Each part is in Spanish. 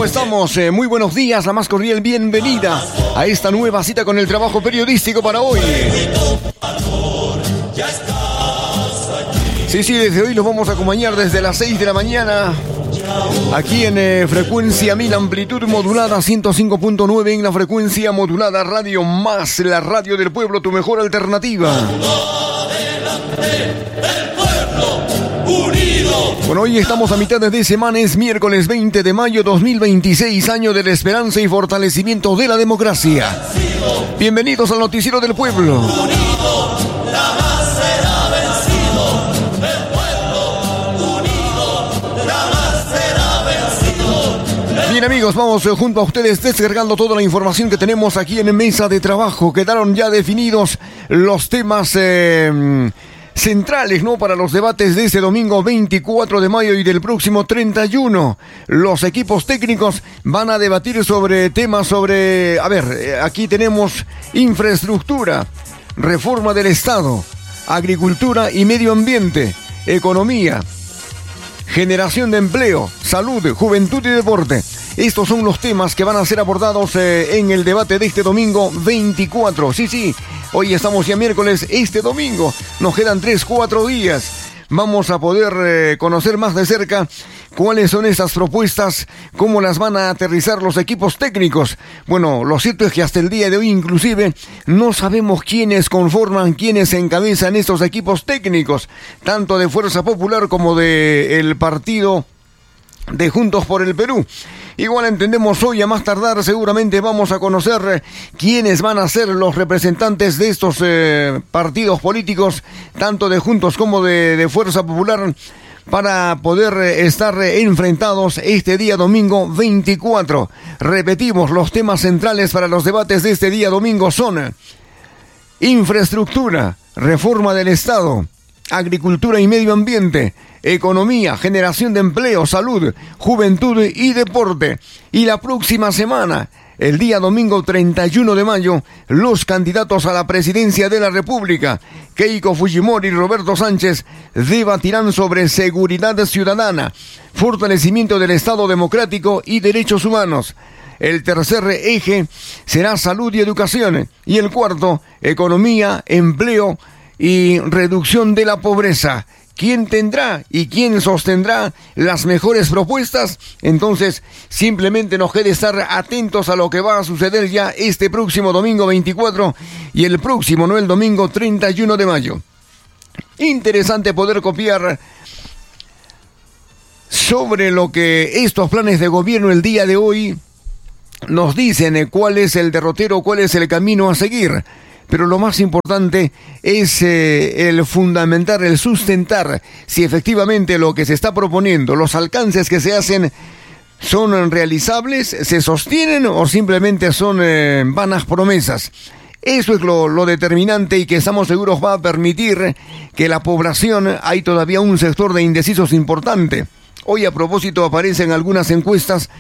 estamos? Muy buenos días, la más cordial bienvenida a esta nueva cita con el trabajo periodístico para hoy. Sí, desde hoy los vamos a acompañar desde las 6 de la mañana aquí en frecuencia 1000, amplitud modulada 105.9 en la frecuencia modulada Radio Más, la radio del pueblo, tu mejor alternativa. Bueno, hoy estamos a mitad de semana, es miércoles 20 de mayo 2026, año de la esperanza y fortalecimiento de la democracia. Bienvenidos al Noticiero del Pueblo. Bien, amigos, vamos junto a ustedes descargando toda la información que tenemos aquí en Mesa de Trabajo. Quedaron ya definidos los temas centrales, ¿no?, para los debates de este domingo 24 de mayo y del próximo 31. Los equipos técnicos van a debatir sobre temas sobre... aquí tenemos infraestructura, reforma del Estado, agricultura y medio ambiente, economía, generación de empleo, salud, juventud y deporte. Estos son los temas que van a ser abordados en el debate de este domingo 24. Sí, hoy estamos ya miércoles, este domingo nos quedan 3-4 días. Vamos a poder conocer más de cerca cuáles son estas propuestas, cómo las van a aterrizar los equipos técnicos. Bueno, lo cierto es que hasta el día de hoy inclusive no sabemos quiénes conforman, quiénes encabezan estos equipos técnicos, tanto de Fuerza Popular como del partido de Juntos por el Perú. Igual entendemos hoy, a más tardar seguramente vamos a conocer quiénes van a ser los representantes de estos partidos políticos, tanto de Juntos como de Fuerza Popular, para poder estar enfrentados este día domingo 24. Repetimos, los temas centrales para los debates de este día domingo son infraestructura, reforma del Estado, agricultura y medio ambiente, economía, generación de empleo, salud, juventud y deporte. Y la próxima semana, el día domingo 31 de mayo, los candidatos a la presidencia de la República, Keiko Fujimori y Roberto Sánchez, debatirán sobre seguridad ciudadana, fortalecimiento del Estado democrático y derechos humanos. El tercer eje será salud y educación. Y el cuarto, economía, empleo y reducción de la pobreza. ¿Quién tendrá y quién sostendrá las mejores propuestas? Entonces, simplemente nos queda estar atentos a lo que va a suceder ya este próximo domingo 24 y el próximo, no el domingo 31 de mayo. Interesante poder copiar sobre lo que estos planes de gobierno el día de hoy nos dicen, cuál es el derrotero, cuál es el camino a seguir. Pero lo más importante es el fundamentar, el sustentar si efectivamente lo que se está proponiendo, los alcances que se hacen, son realizables, se sostienen o simplemente son vanas promesas. Eso es lo determinante y que estamos seguros va a permitir que la población, hay todavía un sector de indecisos importante. Hoy a propósito aparecen algunas encuestas.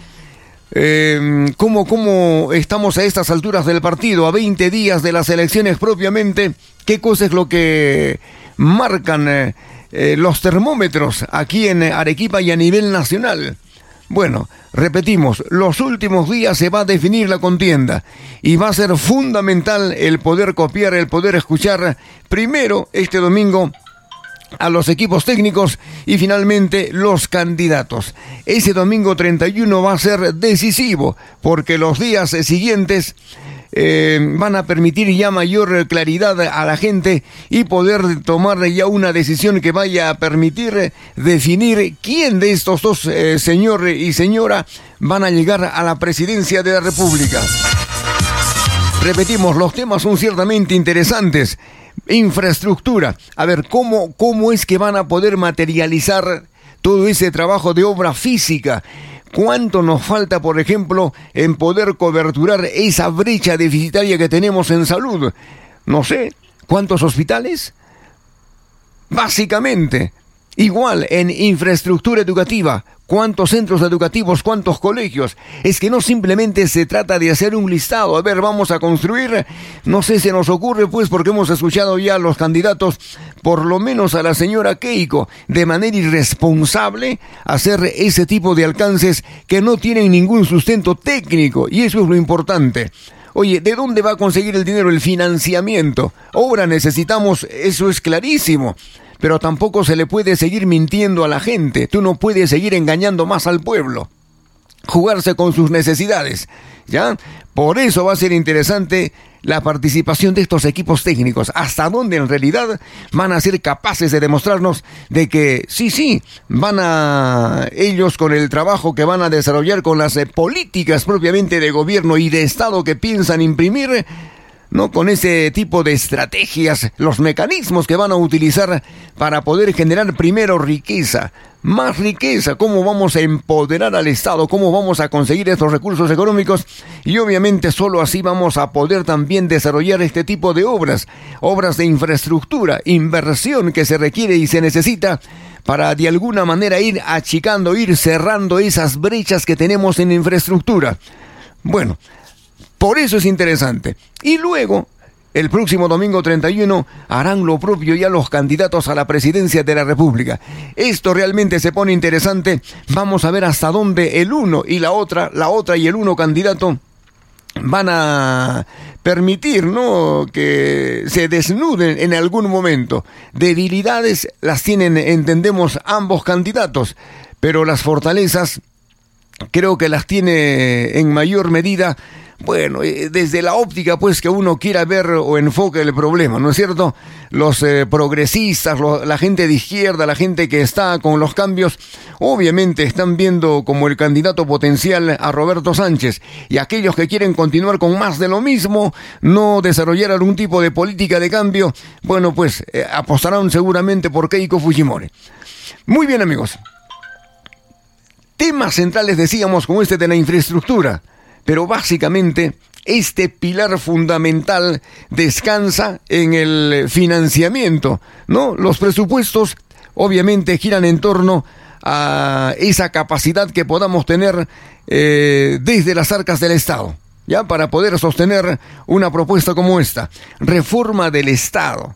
¿Cómo estamos a estas alturas del partido, a 20 días de las elecciones propiamente? ¿Qué cosa es lo que marcan los termómetros aquí en Arequipa y a nivel nacional? Bueno, repetimos, los últimos días se va a definir la contienda y va a ser fundamental el poder copiar, el poder escuchar primero este domingo a los equipos técnicos y finalmente los candidatos. Ese domingo 31 va a ser decisivo porque los días siguientes van a permitir ya mayor claridad a la gente y poder tomar ya una decisión que vaya a permitir definir quién de estos dos, señor y señora, van a llegar a la presidencia de la República. Repetimos, los temas son ciertamente interesantes. Infraestructura. A ver, ¿cómo es que van a poder materializar todo ese trabajo de obra física? ¿Cuánto nos falta, por ejemplo, en poder coberturar esa brecha deficitaria que tenemos en salud? No sé, ¿cuántos hospitales? Básicamente, Igual en infraestructura educativa, ¿cuántos centros educativos, cuántos colegios? Es que no simplemente se trata de hacer un listado, a ver, vamos a construir, no sé, se nos ocurre pues porque hemos escuchado ya a los candidatos, por lo menos a la señora Keiko, de manera irresponsable, hacer ese tipo de alcances que no tienen ningún sustento técnico, y eso es lo importante. Oye, ¿de dónde va a conseguir el dinero? El financiamiento. Ahora necesitamos, eso es clarísimo. Pero tampoco se le puede seguir mintiendo a la gente. Tú no puedes seguir engañando más al pueblo. Jugarse con sus necesidades, ¿ya? Por eso va a ser interesante la participación de estos equipos técnicos. Hasta dónde en realidad van a ser capaces de demostrarnos de que sí, van a ellos con el trabajo que van a desarrollar con las políticas propiamente de gobierno y de Estado que piensan imprimir, ¿no? Con ese tipo de estrategias, los mecanismos que van a utilizar para poder generar primero riqueza, más riqueza, cómo vamos a empoderar al Estado, cómo vamos a conseguir estos recursos económicos, y obviamente solo así vamos a poder también desarrollar este tipo de obras de infraestructura, inversión que se requiere y se necesita para de alguna manera ir achicando, ir cerrando esas brechas que tenemos en infraestructura. Bueno, por eso es interesante. Y luego, el próximo domingo 31, harán lo propio ya los candidatos a la presidencia de la República. Esto realmente se pone interesante. Vamos a ver hasta dónde el uno y la otra y el uno candidato van a permitir, ¿no?, que se desnuden en algún momento. Debilidades las tienen, entendemos, ambos candidatos, pero las fortalezas creo que las tiene en mayor medida, bueno, desde la óptica pues que uno quiera ver o enfoque el problema, ¿no es cierto? Los progresistas, la gente de izquierda, la gente que está con los cambios, obviamente están viendo como el candidato potencial a Roberto Sánchez, y aquellos que quieren continuar con más de lo mismo, no desarrollar algún tipo de política de cambio, bueno, pues apostarán seguramente por Keiko Fujimori. Muy bien, amigos. Temas centrales decíamos como este de la infraestructura, pero básicamente este pilar fundamental descansa en el financiamiento, ¿no? Los presupuestos obviamente giran en torno a esa capacidad que podamos tener desde las arcas del Estado, ya para poder sostener una propuesta como esta. Reforma del Estado.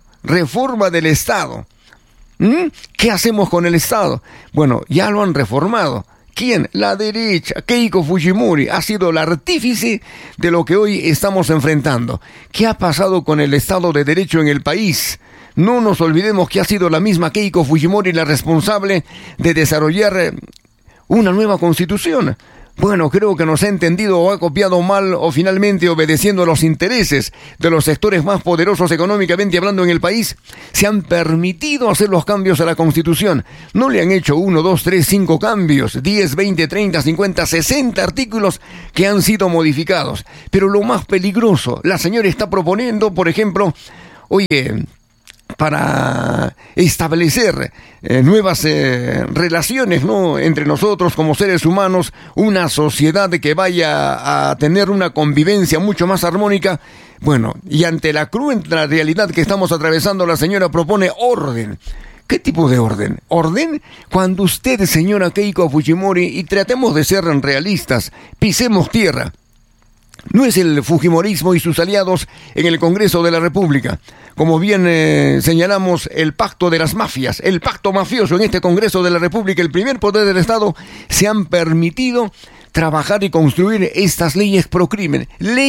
¿Qué hacemos con el Estado? Bueno, ya lo han reformado. ¿Quién? La derecha. Keiko Fujimori ha sido el artífice de lo que hoy estamos enfrentando. ¿Qué ha pasado con el Estado de Derecho en el país? No nos olvidemos que ha sido la misma Keiko Fujimori la responsable de desarrollar una nueva constitución. Bueno, creo que nos ha entendido o ha copiado mal, o finalmente obedeciendo a los intereses de los sectores más poderosos económicamente hablando en el país, se han permitido hacer los cambios a la Constitución. No le han hecho 1, 2, 3, 5 cambios, 10, 20, 30, 50, 60 artículos que han sido modificados. Pero lo más peligroso, la señora está proponiendo, por ejemplo, oye, para establecer nuevas relaciones, ¿no?, entre nosotros como seres humanos, una sociedad que vaya a tener una convivencia mucho más armónica. Bueno, y ante la cruenta realidad que estamos atravesando, la señora propone orden. ¿Qué tipo de orden? ¿Orden? Cuando usted, señora Keiko Fujimori, y tratemos de ser realistas, pisemos tierra. No es el fujimorismo y sus aliados en el Congreso de la República. Como bien señalamos, el pacto de las mafias, el pacto mafioso en este Congreso de la República, el primer poder del Estado, se han permitido trabajar y construir estas leyes pro crimen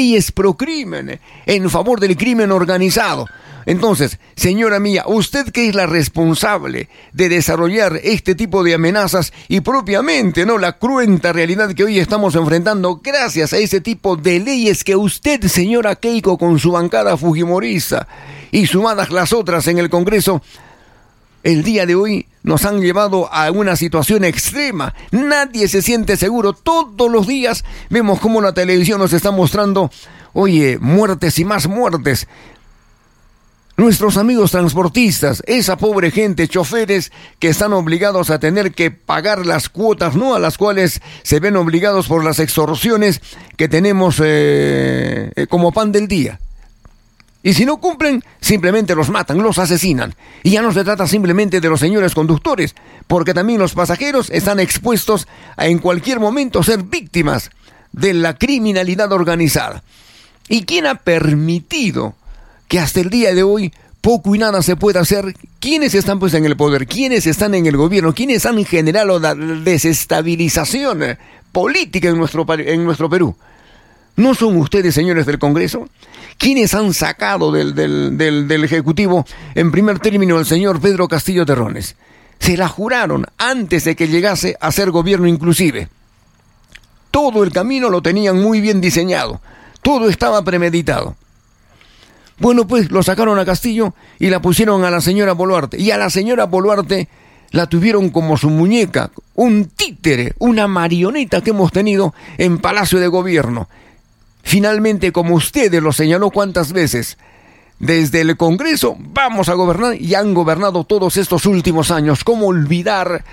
en favor del crimen organizado. Entonces, señora mía, usted que es la responsable de desarrollar este tipo de amenazas y propiamente, ¿no?, la cruenta realidad que hoy estamos enfrentando gracias a ese tipo de leyes que usted, señora Keiko, con su bancada fujimorista y sumadas las otras en el Congreso, el día de hoy nos han llevado a una situación extrema. Nadie se siente seguro. Todos los días vemos cómo la televisión nos está mostrando, oye, muertes y más muertes. Nuestros amigos transportistas, esa pobre gente, choferes que están obligados a tener que pagar las cuotas, ¿no?, a las cuales se ven obligados por las extorsiones que tenemos como pan del día. Y si no cumplen, simplemente los matan, los asesinan. Y ya no se trata simplemente de los señores conductores, porque también los pasajeros están expuestos a en cualquier momento ser víctimas de la criminalidad organizada. ¿Y quién ha permitido que hasta el día de hoy poco y nada se pueda hacer? ¿Quiénes están pues en el poder? ¿Quiénes están en el gobierno? ¿Quiénes han generado la desestabilización política en nuestro Perú? ¿No son ustedes, señores del Congreso? ¿Quiénes han sacado del Ejecutivo en primer término al señor Pedro Castillo Terrones? Se la juraron antes de que llegase a ser gobierno inclusive. Todo el camino lo tenían muy bien diseñado. Todo estaba premeditado. Bueno, pues lo sacaron a Castillo y la pusieron a la señora Boluarte. Y a la señora Boluarte la tuvieron como su muñeca, un títere, una marioneta que hemos tenido en Palacio de Gobierno. Finalmente, como ustedes lo señaló cuántas veces, desde el Congreso vamos a gobernar y han gobernado todos estos últimos años. ¿Cómo olvidar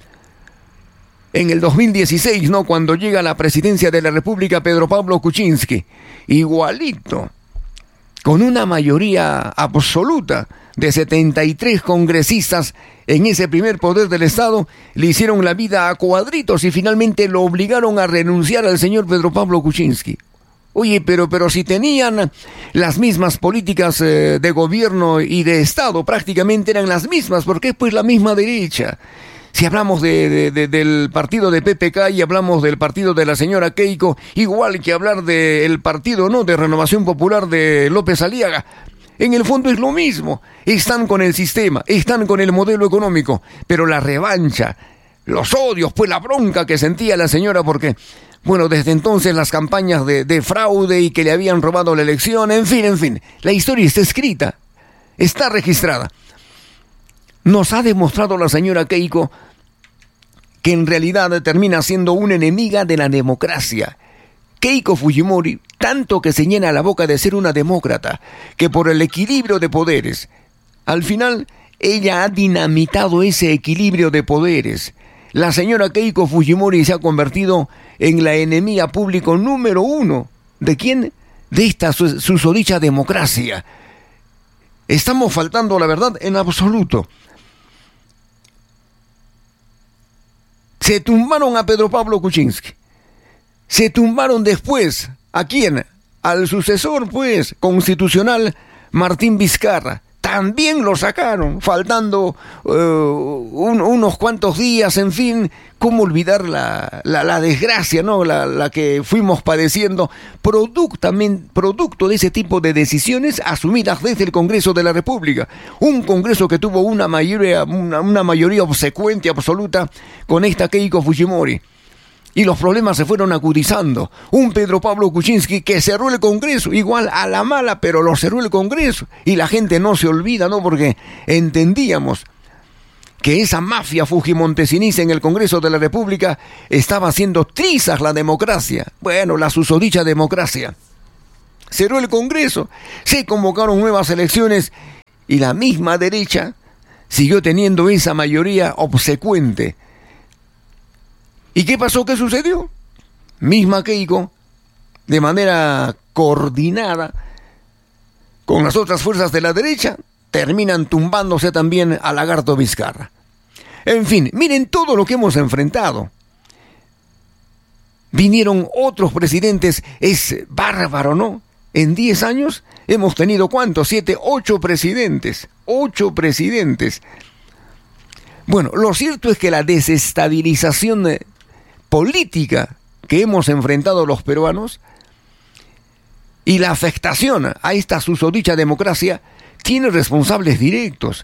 en el 2016, ¿no? Cuando llega a la presidencia de la República Pedro Pablo Kuczynski, igualito, con una mayoría absoluta de 73 congresistas en ese primer poder del Estado, le hicieron la vida a cuadritos y finalmente lo obligaron a renunciar al señor Pedro Pablo Kuczynski. Oye, pero si tenían las mismas políticas de gobierno y de Estado, prácticamente eran las mismas, porque es pues la misma derecha. Si hablamos del partido de PPK y hablamos del partido de la señora Keiko, igual que hablar del partido, ¿no?, de Renovación Popular de López Aliaga, en el fondo es lo mismo. Están con el sistema, están con el modelo económico, pero la revancha, los odios, pues la bronca que sentía la señora porque, bueno, desde entonces las campañas de fraude y que le habían robado la elección, en fin, la historia está escrita, está registrada. Nos ha demostrado la señora Keiko que en realidad termina siendo una enemiga de la democracia. Keiko Fujimori, tanto que se llena la boca de ser una demócrata, que por el equilibrio de poderes, al final ella ha dinamitado ese equilibrio de poderes. La señora Keiko Fujimori se ha convertido en la enemiga público número 1. ¿De quién? De esta susodicha democracia. ¿Estamos faltando a la verdad? En absoluto. Se tumbaron a Pedro Pablo Kuczynski. Se tumbaron después, ¿a quién? Al sucesor, pues, constitucional, Martín Vizcarra. También lo sacaron, faltando unos cuantos días, en fin. ¿Cómo olvidar la desgracia, ¿no?, la que fuimos padeciendo, producto de ese tipo de decisiones asumidas desde el Congreso de la República? Un Congreso que tuvo una mayoría obsecuente absoluta con esta Keiko Fujimori. Y los problemas se fueron agudizando. Un Pedro Pablo Kuczynski que cerró el Congreso, igual a la mala, pero lo cerró el Congreso. Y la gente no se olvida, ¿no?, porque entendíamos que esa mafia fujimontesinista en el Congreso de la República estaba haciendo trizas la democracia. Bueno, la susodicha democracia. Cerró el Congreso, se convocaron nuevas elecciones y la misma derecha siguió teniendo esa mayoría obsecuente. ¿Y qué pasó? ¿Qué sucedió? Misma Keiko, de manera coordinada con las otras fuerzas de la derecha, terminan tumbándose también a Lagarto Vizcarra. En fin, miren todo lo que hemos enfrentado. Vinieron otros presidentes, es bárbaro, ¿no? En 10 años hemos tenido, ¿cuántos? 7, 8 presidentes. 8 presidentes. Bueno, lo cierto es que la desestabilización política que hemos enfrentado los peruanos y la afectación a esta susodicha democracia tiene responsables directos.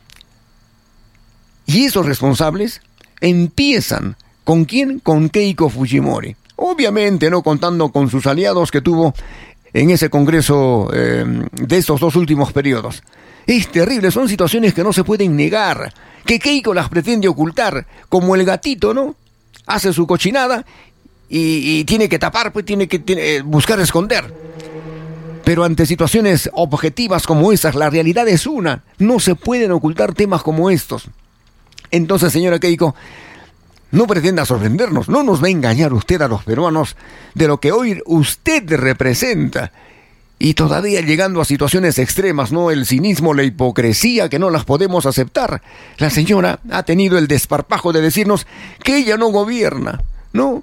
Y esos responsables empiezan, ¿con quién? Con Keiko Fujimori. Obviamente no contando con sus aliados que tuvo en ese Congreso de estos 2 últimos periodos. Es terrible, son situaciones que no se pueden negar, que Keiko las pretende ocultar, como el gatito, ¿no? Hace su cochinada y tiene que tapar, pues tiene que buscar esconder. Pero ante situaciones objetivas como estas, la realidad es una. No se pueden ocultar temas como estos. Entonces, señora Keiko, no pretenda sorprendernos. No nos va a engañar usted a los peruanos de lo que hoy usted representa. y todavía llegando a situaciones extremas, ¿no? El cinismo, la hipocresía, que no las podemos aceptar. La señora ha tenido el desparpajo de decirnos que ella no gobierna, ¿no?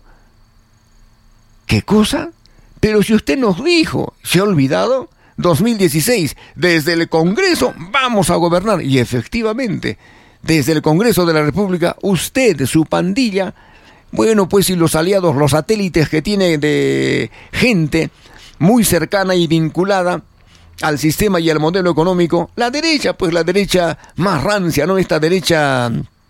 ¿Qué cosa? Pero si usted nos dijo, ¿se ha olvidado? 2016, desde el Congreso vamos a gobernar. Y efectivamente, desde el Congreso de la República, usted, su pandilla, bueno, pues y los aliados, los satélites que tiene de gente muy cercana y vinculada al sistema y al modelo económico, la derecha, pues la derecha más rancia, ¿no? Esta derecha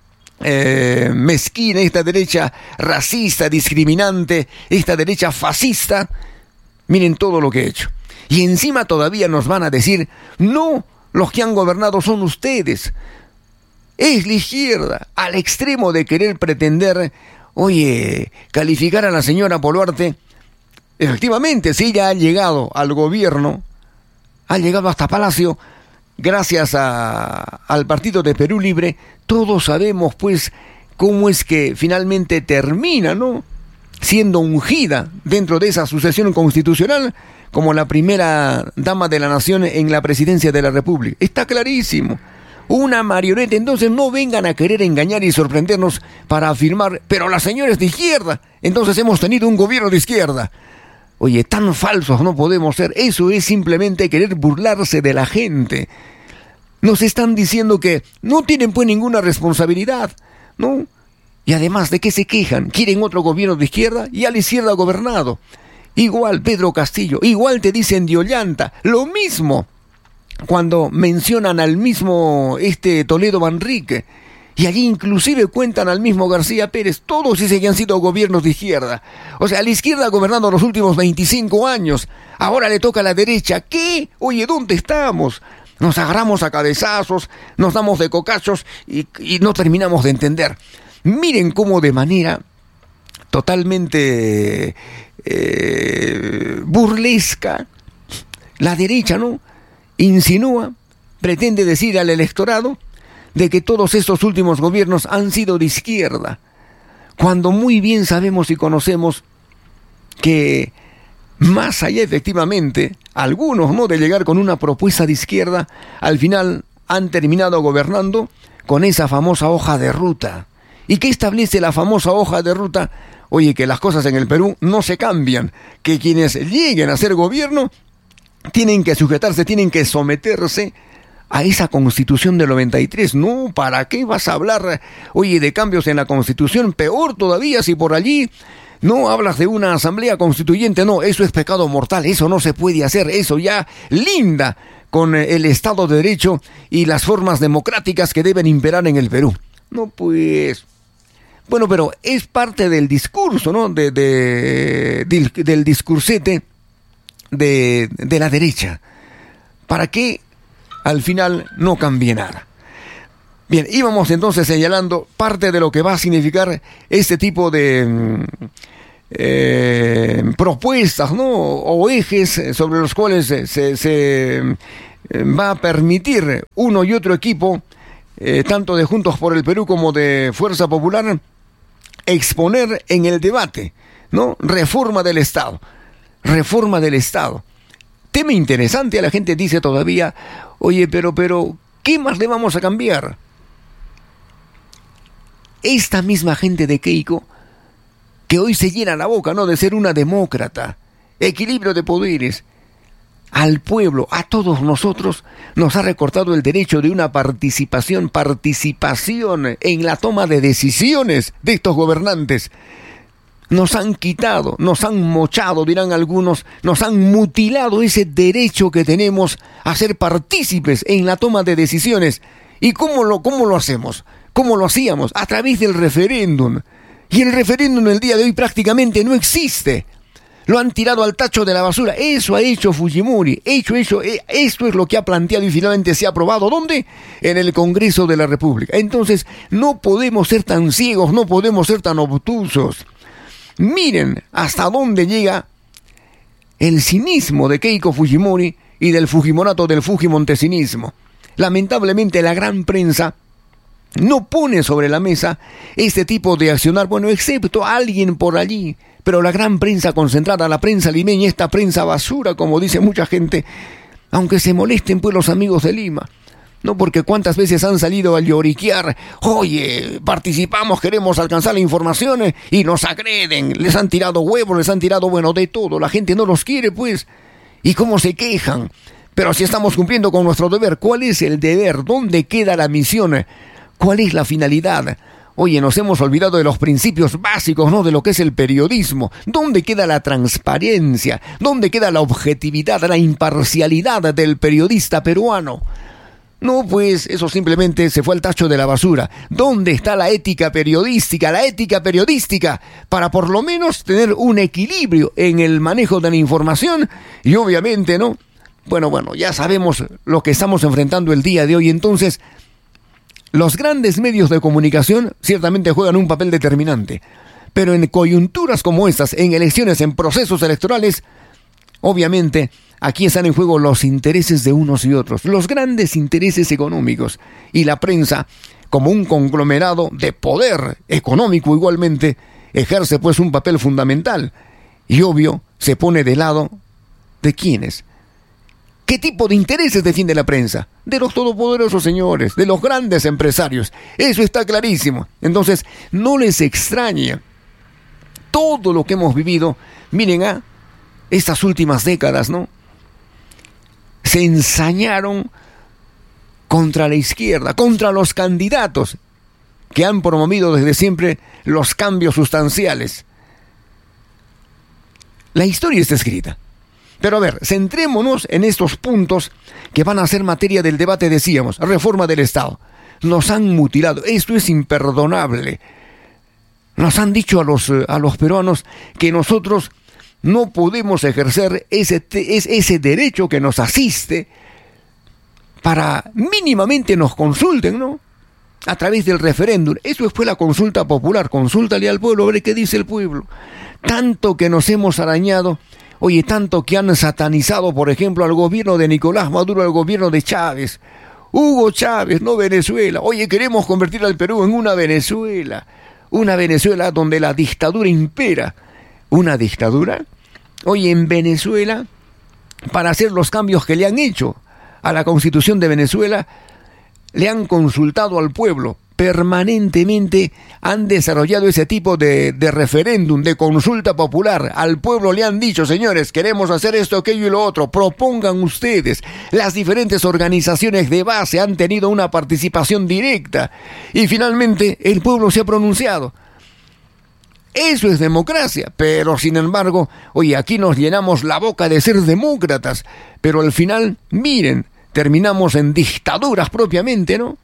mezquina, esta derecha racista, discriminante, esta derecha fascista. Miren todo lo que he hecho. Y encima todavía nos van a decir, no, los que han gobernado son ustedes. Es la izquierda, al extremo de querer pretender, oye, calificar a la señora Boluarte. Efectivamente, si ella ha llegado al gobierno, ha llegado hasta Palacio, gracias al Partido de Perú Libre, todos sabemos pues cómo es que finalmente termina, ¿no? Siendo ungida dentro de esa sucesión constitucional como la primera dama de la nación en la presidencia de la República. Está clarísimo. Una marioneta. Entonces no vengan a querer engañar y sorprendernos para afirmar, pero la señora es de izquierda, entonces hemos tenido un gobierno de izquierda. Oye, tan falsos no podemos ser. Eso es simplemente querer burlarse de la gente. Nos están diciendo que no tienen pues ninguna responsabilidad, ¿no? Y además, ¿de qué se quejan? ¿Quieren otro gobierno de izquierda? Ya la izquierda ha gobernado. Igual Pedro Castillo, igual te dicen de Ollanta, lo mismo cuando mencionan al mismo Toledo Manrique, y allí inclusive cuentan al mismo García Pérez, todos dicen que han sido gobiernos de izquierda. O sea, la izquierda ha gobernado los últimos 25 años, ahora le toca a la derecha. ¿Qué? Oye, ¿dónde estamos? Nos agarramos a cabezazos, nos damos de cocachos y no terminamos de entender. Miren cómo de manera totalmente burlesca la derecha, ¿no? Insinúa, pretende decir al electorado de que todos estos últimos gobiernos han sido de izquierda, cuando muy bien sabemos y conocemos que más allá efectivamente, algunos, ¿no?, de llegar con una propuesta de izquierda, al final han terminado gobernando con esa famosa hoja de ruta. ¿Y qué establece la famosa hoja de ruta? Oye, que las cosas en el Perú no se cambian, que quienes lleguen a ser gobierno tienen que sujetarse, tienen que someterse a esa Constitución del 93. No, ¿para qué vas a hablar, oye, de cambios en la Constitución? Peor todavía si por allí no hablas de una asamblea constituyente. No, eso es pecado mortal, eso no se puede hacer, eso ya linda con el Estado de Derecho y las formas democráticas que deben imperar en el Perú. No, pues... Bueno, pero es parte del discurso, ¿no? Del discursete de la derecha, para que al final no cambie nada. Bien, íbamos entonces señalando parte de lo que va a significar este tipo de propuestas, ¿no? O ejes sobre los cuales se va a permitir uno y otro equipo, tanto de Juntos por el Perú como de Fuerza Popular, exponer en el debate, ¿no? Reforma del Estado. Reforma del Estado. Tema interesante, a la gente dice todavía, oye, pero, ¿qué más le vamos a cambiar? Esta misma gente de Keiko, que hoy se llena la boca, ¿no?, de ser una demócrata, equilibrio de poderes, al pueblo, a todos nosotros, nos ha recortado el derecho de una participación en la toma de decisiones de estos gobernantes. Nos han quitado, nos han mochado, dirán algunos, nos han mutilado ese derecho que tenemos a ser partícipes en la toma de decisiones. ¿Y cómo lo hacemos? ¿Cómo lo hacíamos? A través del referéndum. Y el referéndum el día de hoy prácticamente no existe. Lo han tirado al tacho de la basura. Eso ha hecho Fujimori. Esto es lo que ha planteado y finalmente se ha aprobado. ¿Dónde? En el Congreso de la República. Entonces, no podemos ser tan ciegos, no podemos ser tan obtusos. Miren hasta dónde llega el cinismo de Keiko Fujimori y del Fujimorato, del Fujimontesinismo. Lamentablemente la gran prensa no pone sobre la mesa este tipo de accionar, bueno, excepto alguien por allí. Pero la gran prensa concentrada, la prensa limeña, esta prensa basura, como dice mucha gente, aunque se molesten pues los amigos de Lima, no, porque cuántas veces han salido a lloriquear, oye, participamos, queremos alcanzar la información y nos agreden, les han tirado huevos, les han tirado, bueno, de todo, la gente no los quiere pues, y cómo se quejan. Pero si estamos cumpliendo con nuestro deber, ¿cuál es el deber? ¿Dónde queda la misión? ¿Cuál es la finalidad? Oye, nos hemos olvidado de los principios básicos, ¿no? De lo que es el periodismo. ¿Dónde queda la transparencia? ¿Dónde queda la objetividad, la imparcialidad del periodista peruano? No, pues eso simplemente se fue al tacho de la basura. ¿Dónde está la ética periodística? La ética periodística para por lo menos tener un equilibrio en el manejo de la información y obviamente, ¿no? Bueno, ya sabemos lo que estamos enfrentando el día de hoy. Entonces, los grandes medios de comunicación ciertamente juegan un papel determinante. Pero en coyunturas como estas, en elecciones, en procesos electorales, obviamente, aquí están en juego los intereses de unos y otros, los grandes intereses económicos. Y la prensa, como un conglomerado de poder económico igualmente, ejerce pues un papel fundamental. Y obvio, se pone de lado ¿de quiénes? ¿Qué tipo de intereses defiende la prensa? De los todopoderosos señores, de los grandes empresarios. Eso está clarísimo. Entonces, no les extraña todo lo que hemos vivido. Miren a estas últimas décadas, ¿no? Se ensañaron contra la izquierda, contra los candidatos que han promovido desde siempre los cambios sustanciales. La historia está escrita. Pero a ver, centrémonos en estos puntos que van a ser materia del debate, decíamos, reforma del Estado. Nos han mutilado, esto es imperdonable. Nos han dicho a los peruanos que nosotros no podemos ejercer ese derecho que nos asiste para mínimamente nos consulten, ¿no? A través del referéndum. Eso fue la consulta popular. Consúltale al pueblo, a ver qué dice el pueblo. Tanto que nos hemos arañado. Oye, tanto que han satanizado, por ejemplo, al gobierno de Nicolás Maduro, al gobierno de Chávez. Hugo Chávez, no Venezuela. Oye, queremos convertir al Perú en una Venezuela donde la dictadura impera. ¿Una dictadura? Oye, en Venezuela, para hacer los cambios que le han hecho a la Constitución de Venezuela, le han consultado al pueblo. Permanentemente han desarrollado ese tipo de referéndum, de consulta popular. Al pueblo le han dicho, señores, queremos hacer esto, aquello y lo otro. Propongan ustedes. Las diferentes organizaciones de base han tenido una participación directa. Y finalmente el pueblo se ha pronunciado. Eso es democracia, pero sin embargo, oye, aquí nos llenamos la boca de ser demócratas, pero al final, miren, terminamos en dictaduras propiamente, ¿no?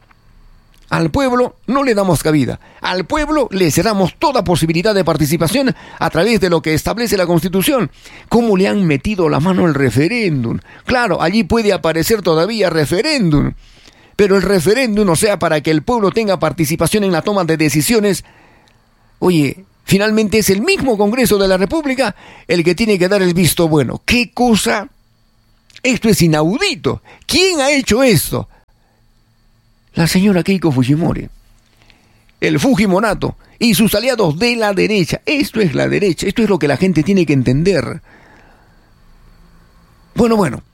Al pueblo no le damos cabida, al pueblo le cerramos toda posibilidad de participación a través de lo que establece la Constitución. ¿Cómo le han metido la mano al referéndum? Claro, allí puede aparecer todavía referéndum, pero el referéndum, o sea, para que el pueblo tenga participación en la toma de decisiones, oye, finalmente es el mismo Congreso de la República el que tiene que dar el visto bueno. ¿Qué cosa? Esto es inaudito. ¿Quién ha hecho esto? La señora Keiko Fujimori, el Fujimonato y sus aliados de la derecha. Esto es la derecha, esto es lo que la gente tiene que entender. Bueno,